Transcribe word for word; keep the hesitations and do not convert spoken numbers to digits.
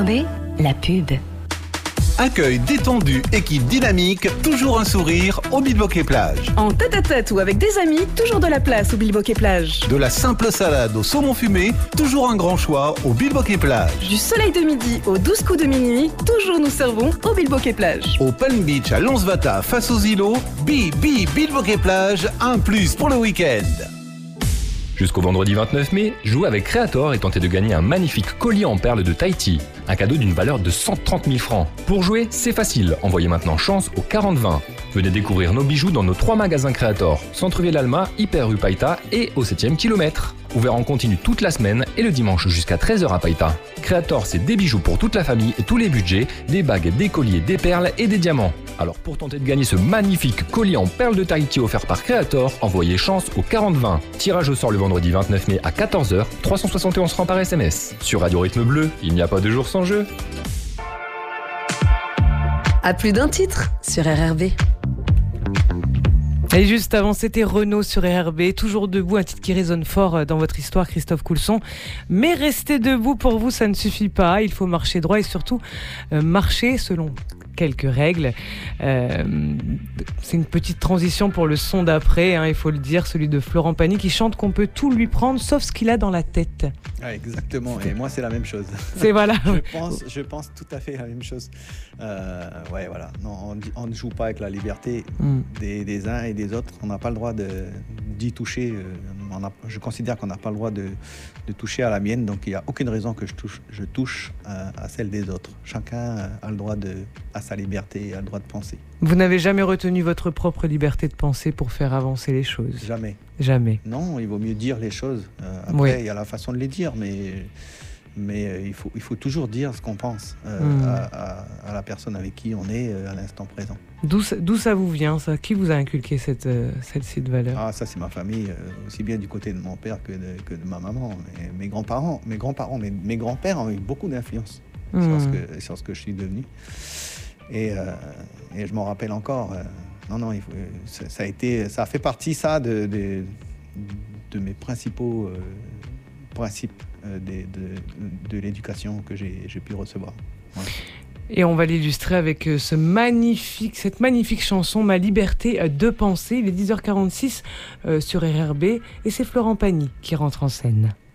B, la pub. Accueil détendu, équipe dynamique, toujours un sourire au Bilboquet Plage. En tête-à-tête ou avec des amis, toujours de la place au Bilboquet Plage. De la simple salade au saumon fumé, toujours un grand choix au Bilboquet Plage. Du soleil de midi aux douze coups de minuit, toujours nous servons au Bilboquet Plage. Au Palm Beach à Lonsvata face aux îlots, Bi Bi Bilboquet Plage, un plus pour le week-end. Jusqu'au vendredi vingt-neuf mai, jouez avec Creator et tentez de gagner un magnifique collier en perles de Tahiti. Un cadeau d'une valeur de cent trente mille francs. Pour jouer, c'est facile. Envoyez maintenant chance au quarante vingt. Venez découvrir nos bijoux dans nos trois magasins Creator. Centre-Ville Alma, Hyper rue Païta et au septième kilomètre. Ouvert en continu toute la semaine et le dimanche jusqu'à treize heures à Païta. Creator, c'est des bijoux pour toute la famille et tous les budgets, des bagues, des colliers, des perles et des diamants. Alors pour tenter de gagner ce magnifique collier en perles de Tahiti offert par Creator, envoyez chance au quarante vingt. Tirage au sort le vendredi vingt-neuf mai à quatorze heures, trois cent soixante et onze francs par S M S. Sur Radio Rythme Bleu, il n'y a pas de jour sans jeu. À plus d'un titre sur R R B. Et juste avant, c'était Renaud sur R R B, toujours debout, un titre qui résonne fort dans votre histoire, Christophe Coulson. Mais rester debout, pour vous, ça ne suffit pas. Il faut marcher droit et surtout euh, marcher selon quelques règles. Euh, c'est une petite transition pour le son d'après, hein, il faut le dire, celui de Florent Pagny qui chante qu'on peut tout lui prendre sauf ce qu'il a dans la tête. Ah, exactement, et moi c'est la même chose. C'est voilà. je, pense, je pense tout à fait la même chose. Euh, ouais, voilà. Non, on, on ne joue pas avec la liberté mm. des, des uns et des autres. On n'a pas le droit de, d'y toucher. On a, je considère qu'on n'a pas le droit de, de toucher à la mienne, donc il n'y a aucune raison que je touche, je touche à, à celle des autres. Chacun a le droit de, à sa liberté et a le droit de penser. Vous n'avez jamais retenu votre propre liberté de penser pour faire avancer les choses? Jamais. Jamais. Non, il vaut mieux dire les choses. Euh, après, oui. Il y a la façon de les dire, mais, mais euh, il, faut, il faut toujours dire ce qu'on pense euh, mmh. à, à, à la personne avec qui on est euh, à l'instant présent. D'où ça, d'où ça vous vient, ça? Qui vous a inculqué cette, euh, celle-ci de valeur? Ah, ça, c'est ma famille, euh, aussi bien du côté de mon père que de, que de ma maman. Mais, mes grands-parents, mes grands-parents, mes, mes grands-pères ont eu beaucoup d'influence mmh. sur, ce que, sur ce que je suis devenu. Et, euh, et je m'en rappelle encore. Euh, non, non, il faut, ça, ça a été, ça a fait partie, ça, de, de, de mes principaux euh, principes euh, de, de, de l'éducation que j'ai, j'ai pu recevoir. Ouais. Et on va l'illustrer avec ce magnifique, cette magnifique chanson « Ma liberté de penser ». Il est dix heures quarante-six euh, sur R R B et c'est Florent Pagny qui rentre en scène.